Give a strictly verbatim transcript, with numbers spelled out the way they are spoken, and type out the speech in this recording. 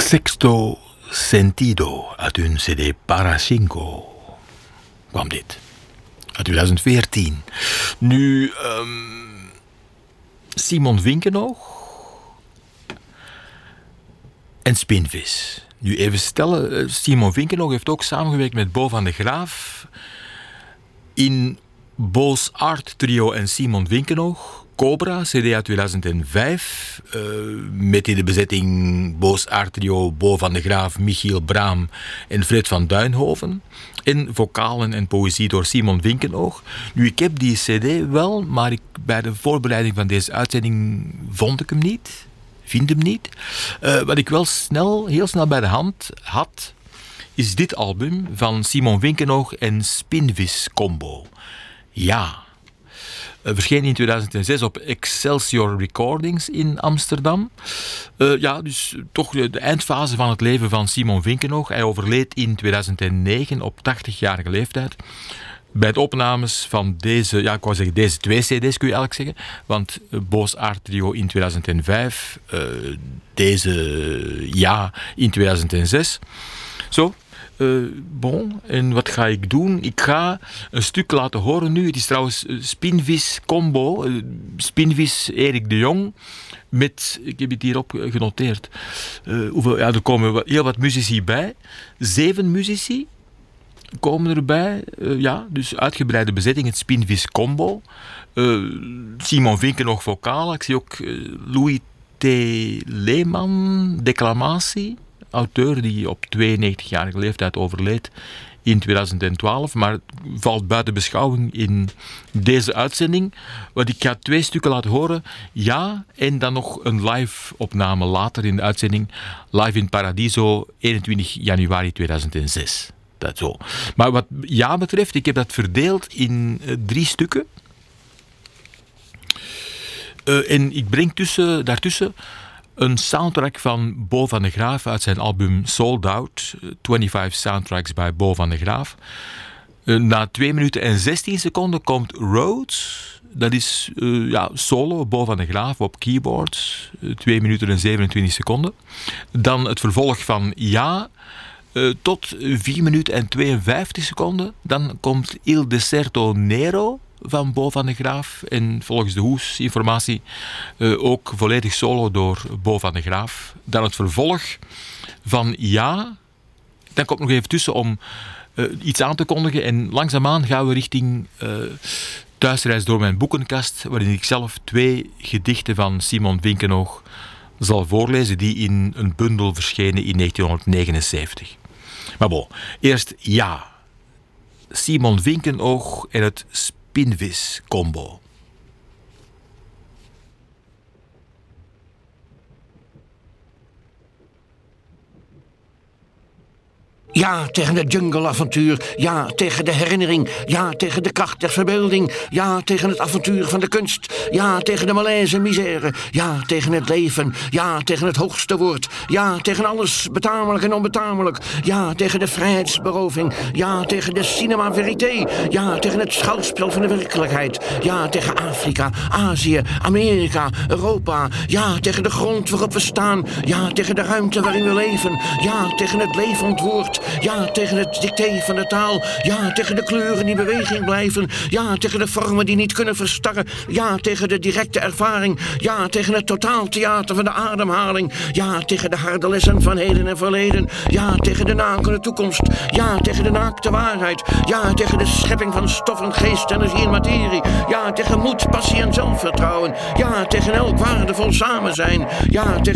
Sexto Sentido uit hun cd Paracinco kwam dit. Uit twintig veertien. Nu, um, Simon Vinkenoog en Spinvis. Nu even stellen, Simon Vinkenoog heeft ook samengewerkt met Bo van de Graaf in Bo's Art Trio en Simon Vinkenoog. Cobra, cd uit tweeduizend vijf, uh, met in de bezetting Bo's Art Trio, Bo van de Graaf, Michiel Braam en Fred van Duinhoven. En vocalen en poëzie door Simon Vinkenoog. Nu, ik heb die cd wel, maar ik, bij de voorbereiding van deze uitzending vond ik hem niet. Vind hem niet. Uh, wat ik wel snel, heel snel bij de hand had, is dit album van Simon Vinkenoog en Spinvis Combo. Ja. Uh, verscheen in tweeduizend zes op Excelsior Recordings in Amsterdam. Uh, ja, dus toch de, de eindfase van het leven van Simon Vinkenoog. Hij overleed in tweeduizend negen op tachtigjarige leeftijd. Bij de opnames van deze, ja, ik wou zeggen deze twee cd's kun je eigenlijk zeggen. Want uh, Bo's Art Trio in tweeduizend vijf, uh, deze ja in tweeduizend zes. Zo. Uh, bon, en wat ga ik doen? Ik ga een stuk laten horen nu. Het is trouwens uh, Spinvis Combo. Uh, Spinvis Erik de Jong. Met, ik heb het hierop genoteerd. Uh, hoeveel, ja, er komen heel wat muzici bij. Zeven muzici komen erbij. Uh, ja, dus uitgebreide bezetting. Het Spinvis Combo. Uh, Simon Vinkenoog vocalen. Ik zie ook uh, Louis T. Leeman, declamatie. Auteur die op tweeënnegentigjarige leeftijd overleed in tweeduizend twaalf, maar valt buiten beschouwing in deze uitzending. Want ik ga twee stukken laten horen, ja, en dan nog een live opname later in de uitzending, live in Paradiso, eenentwintig januari tweeduizend zes. Dat zo. Maar wat ja betreft, ik heb dat verdeeld in uh, drie stukken. Uh, en ik breng tussen, daartussen een soundtrack van Bo van de Graaf uit zijn album Sold Out. vijfentwintig soundtracks bij Bo van de Graaf. Na twee minuten en zestien seconden komt Rhodes. Dat is uh, ja, solo, Bo van de Graaf op keyboards. twee minuten en zevenentwintig seconden. Dan het vervolg van Ja. Uh, tot vier minuten en tweeënvijftig seconden. Dan komt Il Deserto Nero van Bo van de Graaf. En volgens de Hoes-informatie uh, ook volledig solo door Bo van de Graaf. Dan het vervolg van Ja. Dan komt nog even tussen om uh, iets aan te kondigen. En langzaamaan gaan we richting uh, Thuisreis door mijn boekenkast, waarin ik zelf twee gedichten van Simon Vinkenoog zal voorlezen, die in een bundel verschenen in negentienhonderdnegenenzeventig. Maar bon, eerst Ja. Simon Vinkenoog en het Spinvis Combo. Ja tegen het jungle-avontuur. Ja tegen de herinnering. Ja tegen de kracht der verbeelding. Ja tegen het avontuur van de kunst. Ja tegen de malaise misère. Ja tegen het leven. Ja tegen het hoogste woord. Ja tegen alles betamelijk en onbetamelijk. Ja tegen de vrijheidsberoving. Ja tegen de cinema verité. Ja tegen het schouwspel van de werkelijkheid. Ja tegen Afrika, Azië, Amerika, Europa. Ja tegen de grond waarop we staan. Ja tegen de ruimte waarin we leven. Ja tegen het levend woord. Ja tegen het dicté van de taal. Ja tegen de kleuren die in beweging blijven. Ja tegen de vormen die niet kunnen verstarren. Ja tegen de directe ervaring. Ja tegen het totaaltheater van de ademhaling. Ja tegen de harde lessen van heden en verleden. Ja tegen de nakende toekomst. Ja tegen de naakte waarheid. Ja tegen de schepping van stof en geest, energie en materie. Ja tegen moed, passie en zelfvertrouwen. Ja tegen elk waardevol samen zijn. Ja tegen